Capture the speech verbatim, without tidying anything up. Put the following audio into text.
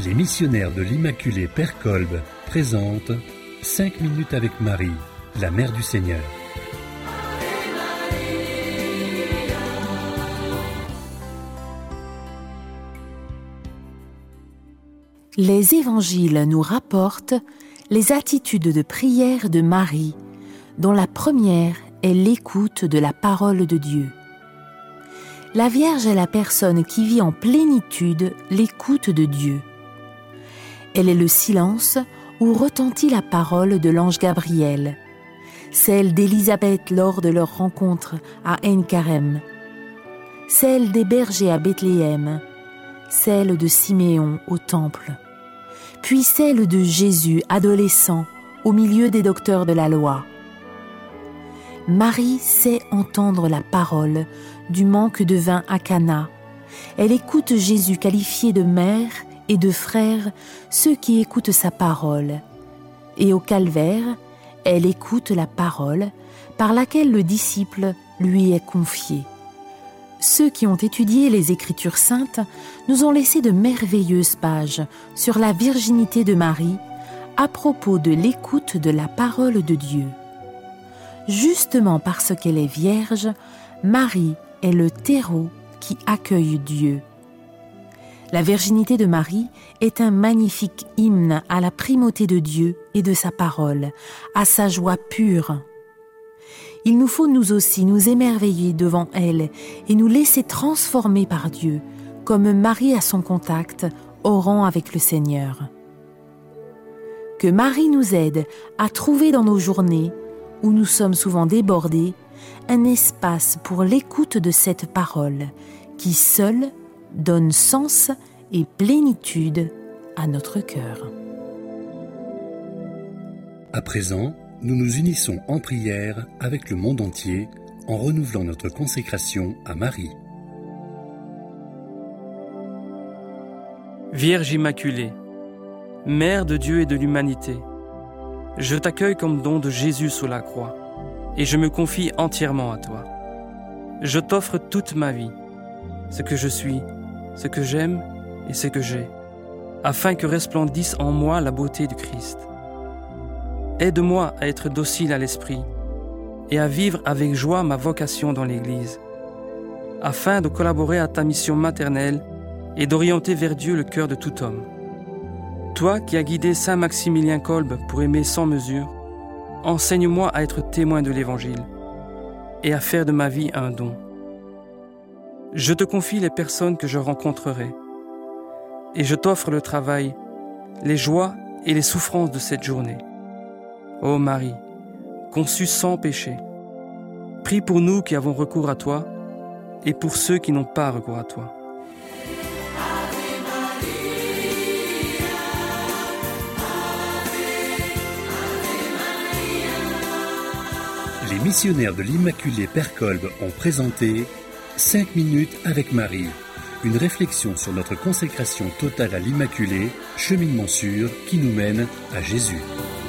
Les missionnaires de l'Immaculée Père Kolb présentent cinq minutes avec Marie, la Mère du Seigneur. Les évangiles nous rapportent les attitudes de prière de Marie, dont la première est l'écoute de la parole de Dieu. La Vierge est la personne qui vit en plénitude l'écoute de Dieu. Elle est le silence où retentit la parole de l'ange Gabriel, celle d'Élisabeth lors de leur rencontre à Ein-Karem, celle des bergers à Bethléem, celle de Siméon au temple, puis celle de Jésus, adolescent, au milieu des docteurs de la loi. Marie sait entendre la parole du manque de vin à Cana. Elle écoute Jésus qualifié de mère et de frère ceux qui écoutent sa parole. Et au calvaire, elle écoute la parole par laquelle le disciple lui est confié. Ceux qui ont étudié les Écritures saintes nous ont laissé de merveilleuses pages sur la virginité de Marie à propos de l'écoute de la parole de Dieu. Justement parce qu'elle est vierge, Marie est le terreau qui accueille Dieu. La virginité de Marie est un magnifique hymne à la primauté de Dieu et de sa parole, à sa joie pure. Il nous faut nous aussi nous émerveiller devant elle et nous laisser transformer par Dieu, comme Marie à son contact au rang avec le Seigneur. Que Marie nous aide à trouver dans nos journées, où nous sommes souvent débordés, un espace pour l'écoute de cette parole qui seule donne sens et plénitude à notre cœur. À présent, nous nous unissons en prière avec le monde entier en renouvelant notre consécration à Marie. Vierge Immaculée, Mère de Dieu et de l'humanité, je t'accueille comme don de Jésus sous la croix et je me confie entièrement à toi. Je t'offre toute ma vie, ce que je suis, ce que j'aime et ce que j'ai, afin que resplendisse en moi la beauté du Christ. Aide-moi à être docile à l'esprit et à vivre avec joie ma vocation dans l'Église, afin de collaborer à ta mission maternelle et d'orienter vers Dieu le cœur de tout homme. Toi qui as guidé Saint Maximilien Kolb pour aimer sans mesure, enseigne-moi à être témoin de l'Évangile et à faire de ma vie un don. Je te confie les personnes que je rencontrerai et je t'offre le travail, les joies et les souffrances de cette journée. Ô Marie, conçue sans péché, prie pour nous qui avons recours à toi et pour ceux qui n'ont pas recours à toi. Les missionnaires de l'Immaculée Père Kolb ont présenté cinq minutes avec Marie, une réflexion sur notre consécration totale à l'Immaculée, cheminement sûr qui nous mène à Jésus.